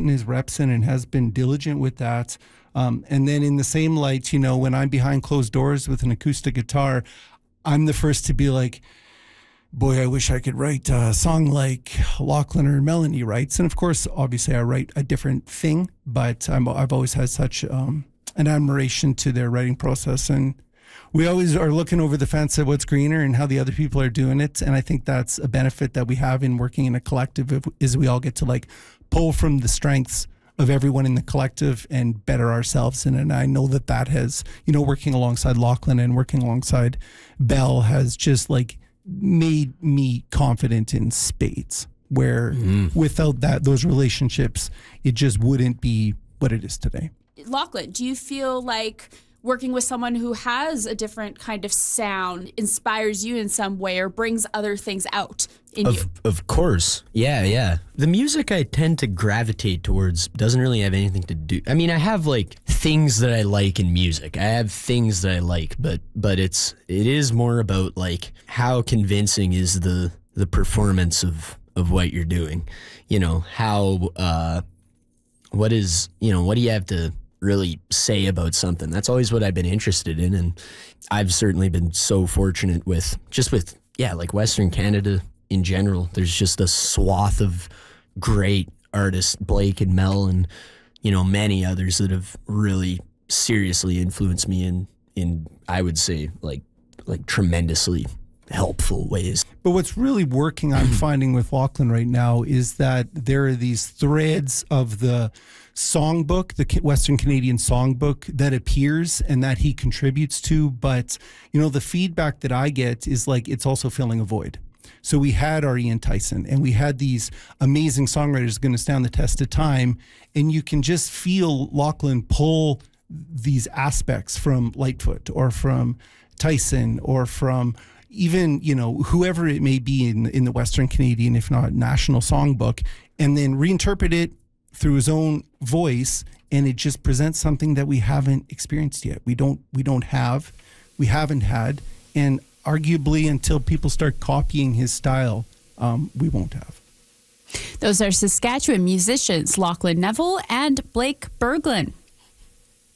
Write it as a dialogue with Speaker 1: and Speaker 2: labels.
Speaker 1: putting his reps in and has been diligent with that. And then in the same light, you know, when I'm behind closed doors with an acoustic guitar, I'm the first to be like, boy, I wish I could write a song like Lachlan or Melanie writes. And of course, obviously I write a different thing, but I've always had such an admiration to their writing process. And we always are looking over the fence at what's greener and how the other people are doing it. And I think that's a benefit that we have in working in a collective, is we all get to like pull from the strengths of everyone in the collective and better ourselves. And I know that has, you know, working alongside Lachlan and working alongside Bell has just like made me confident in spades, where without those relationships, it just wouldn't be what it is today.
Speaker 2: Lachlan, do you feel like working with someone who has a different kind of sound inspires you in some way or brings other things out in you?
Speaker 3: Of course. Yeah. The music I tend to gravitate towards doesn't really have anything to do. I mean, I have like things that I like in music. I have things that I like, but it is more about like how convincing is the performance of what you're doing. You know, how what do you have to really say about something? That's always what I've been interested in, and I've certainly been so fortunate with like Western Canada in general. There's just a swath of great artists, Blake and Mel, and you know, many others that have really seriously influenced me in I would say like tremendously helpful ways.
Speaker 1: But what's really working, I'm finding with Lachlan right now, is that there are these threads of the songbook, the Western Canadian songbook, that appears and that he contributes to. But, you know, the feedback that I get is like, it's also filling a void. So we had our Ian Tyson and we had these amazing songwriters going to stand the test of time. And you can just feel Lachlan pull these aspects from Lightfoot or from Tyson or from even, you know, whoever it may be in the Western Canadian, if not national songbook, and then reinterpret it through his own voice, and it just presents something that we haven't experienced yet. We haven't had, and arguably until people start copying his style, we won't have.
Speaker 2: Those are Saskatchewan musicians Lachlan Neville and Blake Berglund.